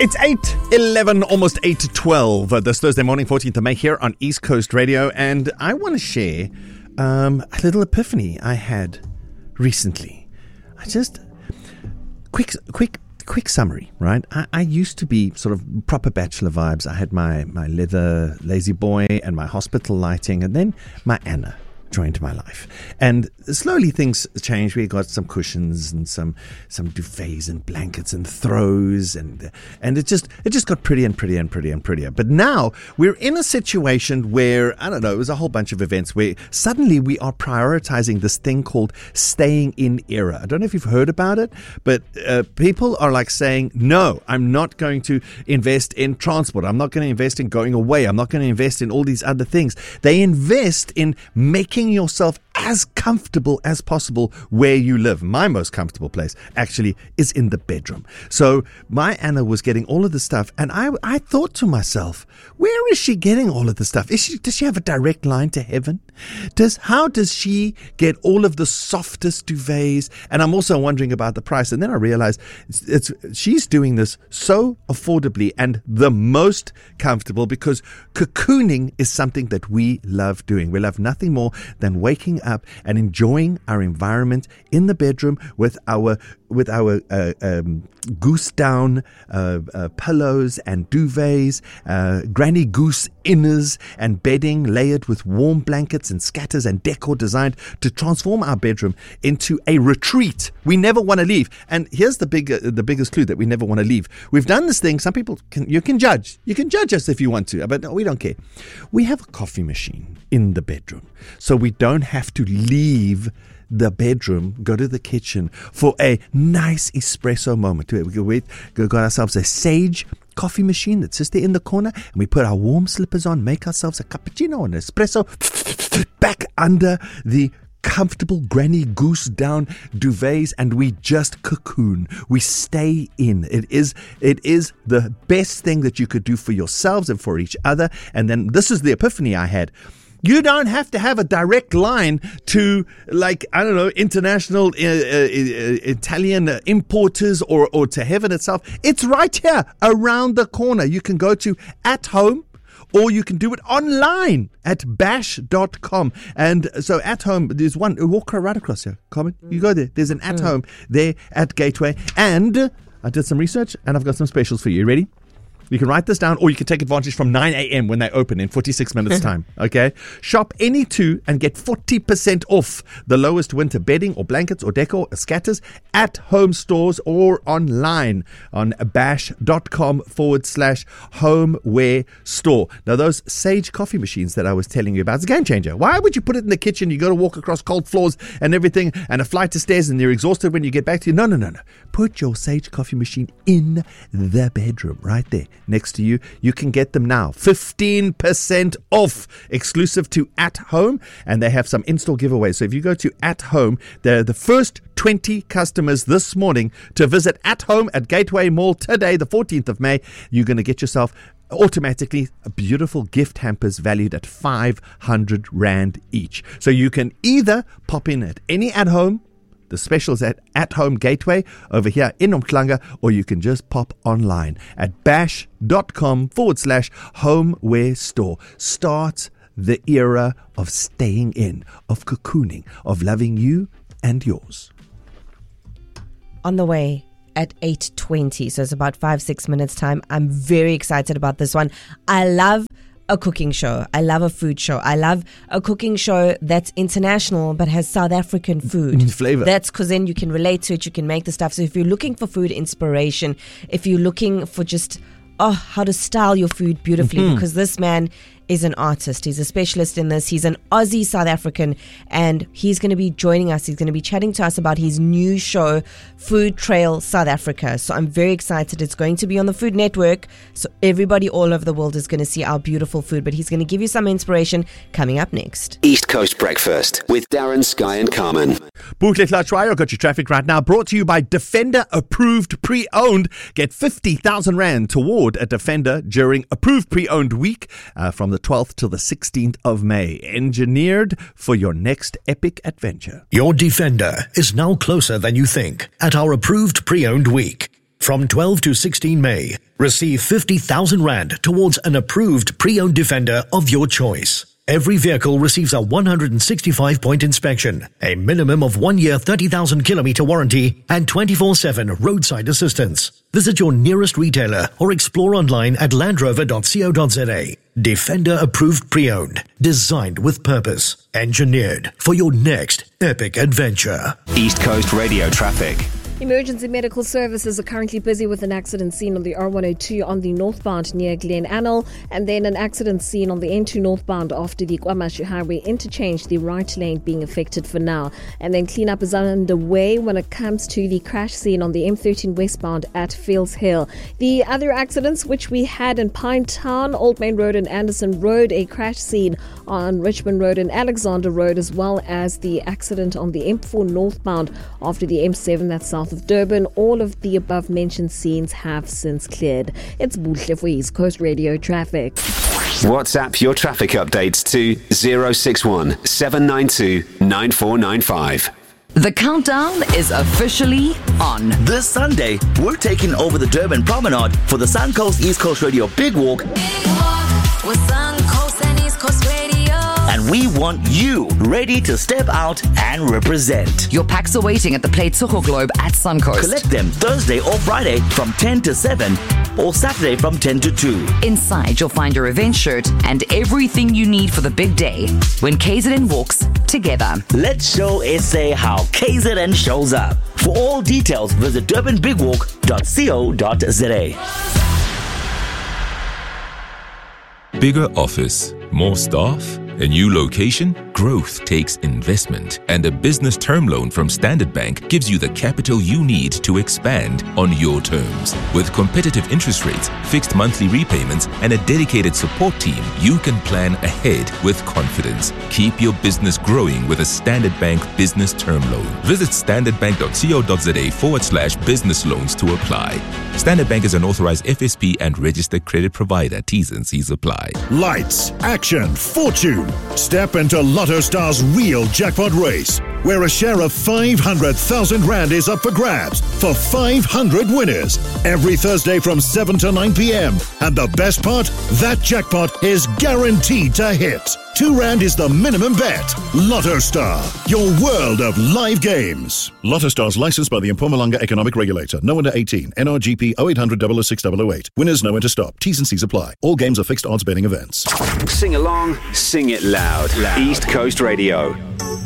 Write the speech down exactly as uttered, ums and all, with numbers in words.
It's eight eleven, almost eight twelve uh, this Thursday morning, fourteenth of May, here on East Coast Radio. And I want to share um, a little epiphany I had recently. I just, quick, quick, quick summary, right? I, I used to be sort of proper bachelor vibes. I had my, my leather lazy boy and my hospital lighting, and then my Anna joined my life. And slowly things changed. We got some cushions and some some duvets and blankets and throws, and and it just it just got prettier and prettier and prettier and prettier. But now we're in a situation where, I don't know, it was a whole bunch of events where suddenly we are prioritizing this thing called staying in era. I don't know if you've heard about it, but uh, people are like saying, no, I'm not going to invest in transport. I'm not going to invest in going away. I'm not going to invest in all these other things. They invest in making yourself as comfortable as possible where you live. My most comfortable place actually is in the bedroom. So my Anna was getting all of the stuff, and I I thought to myself, where is she getting all of the stuff? Is she does she have a direct line to heaven? Does how does she get all of the softest duvets? And I'm also wondering about the price. And then I realized it's, it's she's doing this so affordably and the most comfortable, because cocooning is something that we love doing. We love nothing more than waking up and enjoying our environment in the bedroom with our with our uh, um, goose down uh, uh, pillows and duvets, uh, granny goose inners and bedding layered with warm blankets and scatters and decor designed to transform our bedroom into a retreat we never want to leave. And here's the big, uh, the biggest clue that we never want to leave. We've done this thing. Some people can, you can judge. You can judge us if you want to, but no, we don't care. We have a coffee machine in the bedroom, so we don't have to leave the bedroom, go to the kitchen for a nice espresso moment. We got ourselves a Sage coffee machine that sits there in the corner, and we put our warm slippers on, make ourselves a cappuccino and an espresso back under the comfortable granny goose down duvets, and we just cocoon. We stay in. It is it is the best thing that you could do for yourselves and for each other. And then this is the epiphany I had. You don't have to have a direct line to, like, I don't know, international uh, uh, Italian importers or, or to heaven itself. It's right here around the corner. You can go to At Home, or you can do it online at bash dot com. And so At Home, there's one, walk right across here, Carmen. You go there. There's an At Home there at Gateway. And I did some research, and I've got some specials for you. You ready? You can write this down, or you can take advantage from nine a.m. when they open in forty-six minutes time. Okay? Shop any two and get forty percent off the lowest winter bedding or blankets or decor or scatters at home stores or online on bash.com forward slash homeware store. Now, those Sage coffee machines that I was telling you about, it's a game changer. Why would you put it in the kitchen? You got to walk across cold floors and everything, and a flight of stairs, and you're exhausted when you get back to you. No, no, no, no. Put your Sage coffee machine in the bedroom right there next to you. You can get them now fifteen percent off, exclusive to At Home, and they have some in-store giveaways. So if you go to At Home, they're the first twenty customers this morning to visit At Home at Gateway Mall today, the fourteenth of May. You're going to get yourself automatically a beautiful gift hampers valued at five hundred rand each. So you can either pop in at any At Home, the specials at At Home Gateway over here in Umhlanga, or you can just pop online at bash.com forward slash homeware store. Start the era of staying in, of cocooning, of loving you and yours. On the way at eight twenty, so it's about five, six minutes time. I'm very excited about this one. I love a cooking show. I love a food show. I love a cooking show that's international but has South African food flavor. That's because then you can relate to it. You can make the stuff. So if you're looking for food inspiration, if you're looking for just oh how to style your food beautifully, mm-hmm. because this man is an artist. He's a specialist in this. He's an Aussie South African, and he's going to be joining us. He's going to be chatting to us about his new show, Food Trail South Africa. So I'm very excited. It's going to be on the Food Network, so everybody all over the world is going to see our beautiful food, but he's going to give you some inspiration coming up next. East Coast Breakfast with Darren, Sky and Carmen. Bootleg Lachwayo got your traffic right now, brought to you by Defender Approved Pre-Owned. Get fifty thousand rand toward a Defender during Approved Pre-Owned Week uh, from the twelfth till the sixteenth of May. Engineered for your next epic adventure. Your Defender is now closer than you think at our Approved Pre-Owned Week. From twelve to sixteen May, receive fifty thousand rand towards an approved pre-owned Defender of your choice. Every vehicle receives a one hundred sixty-five point inspection, a minimum of one year thirty thousand kilometer warranty, and twenty-four seven roadside assistance. Visit your nearest retailer or explore online at landrover dot co dot za. Defender approved pre-owned, designed with purpose, engineered for your next epic adventure. East Coast Radio traffic. Emergency medical services are currently busy with an accident scene on the R one oh two on the northbound near Glen Anil, and then an accident scene on the N two northbound after the KwaMashu Highway interchange, the right lane being affected for now. And then cleanup is underway when it comes to the crash scene on the M thirteen westbound at Fields Hill. The other accidents which we had in Pinetown, Old Main Road and Anderson Road, a crash scene on Richmond Road and Alexander Road, as well as the accident on the M four northbound after the M seven that's south of Durban. All of the above mentioned scenes have since cleared. It's Buhle for East Coast Radio traffic. WhatsApp your traffic updates to zero six one seven nine two nine four nine five. The countdown is officially on. This Sunday, we're taking over the Durban Promenade for the Suncoast East Coast Radio Big Walk. Big Walk with Suncoast and East Coast Radio. And we want you ready to step out and represent. Your packs are waiting at the Pleitsucho Globe at Suncoast. Collect them Thursday or Friday from ten to seven or Saturday from ten to two. Inside, you'll find your event shirt and everything you need for the big day when K Z N walks together. Let's show S A how K Z N shows up. For all details, visit durban big walk dot co dot za. Bigger office, more staff, a new location? Growth takes investment, and a business term loan from Standard Bank gives you the capital you need to expand on your terms. With competitive interest rates, fixed monthly repayments, and a dedicated support team, you can plan ahead with confidence. Keep your business growing with a Standard Bank business term loan. Visit standard bank dot co dot za forward slash business loans to apply. Standard Bank is an authorized F S P and registered credit provider. T's and C's apply. Lights, action, fortune. Step into Lotto Star's real jackpot race, where a share of five hundred thousand rand is up for grabs for five hundred winners every Thursday from seven to nine p.m. And the best part, that jackpot is guaranteed to hit. Two rand is the minimum bet. Lotto Star, your world of live games. Lotto Star's licensed by the Mpumalanga Economic Regulator. No under eighteen. N R G P oh eight hundred, double oh six, double oh eight. Winners know when to stop. T's and C's apply. All games are fixed odds betting events. Sing along, sing it loud. loud. East Coast Radio.